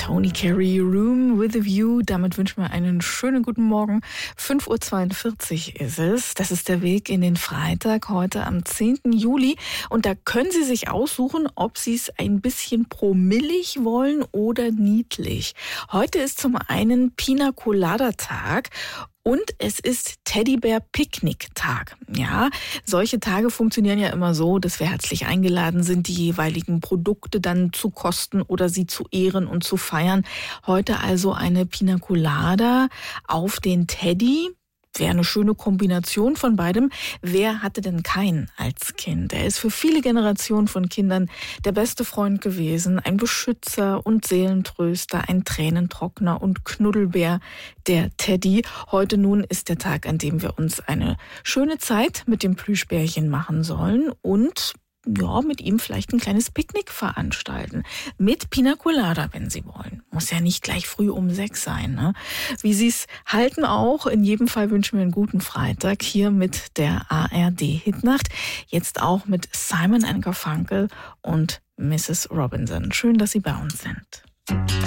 Tony Carey, Room with a View. Damit wünschen wir einen schönen guten Morgen. 5:42 Uhr ist es. Das ist der Weg in den Freitag, heute am 10. Juli. Und da können Sie sich aussuchen, ob Sie es ein bisschen promillig wollen oder niedlich. Heute ist zum einen Pina-Colada-Tag. Und es ist Teddybär-Picknick-Tag. Ja, solche Tage funktionieren ja immer so, dass wir herzlich eingeladen sind, die jeweiligen Produkte dann zu kosten oder sie zu ehren und zu feiern. Heute also eine Pina Colada auf den Teddy. Wäre eine schöne Kombination von beidem. Wer hatte denn keinen als Kind? Er ist für viele Generationen von Kindern der beste Freund gewesen, ein Beschützer und Seelentröster, ein Tränentrockner und Knuddelbär, der Teddy. Heute nun ist der Tag, an dem wir uns eine schöne Zeit mit dem Plüschbärchen machen sollen und mit ihm vielleicht ein kleines Picknick veranstalten. Mit Pina Colada, wenn Sie wollen. Muss ja nicht gleich früh um 6 sein, ne? Wie Sie es halten auch. In jedem Fall wünschen wir einen guten Freitag hier mit der ARD-Hitnacht. Jetzt auch mit Simon & Garfunkel und Mrs. Robinson. Schön, dass Sie bei uns sind.